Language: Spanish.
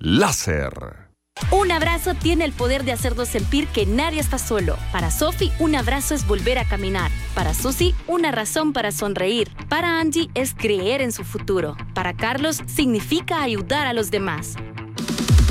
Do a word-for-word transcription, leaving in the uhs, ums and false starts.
láser. Un abrazo tiene el poder de hacernos sentir que nadie está solo. Para Sophie, un abrazo es volver a caminar. Para Susie, una razón para sonreír. Para Angie, es creer en su futuro. Para Carlos, significa ayudar a los demás.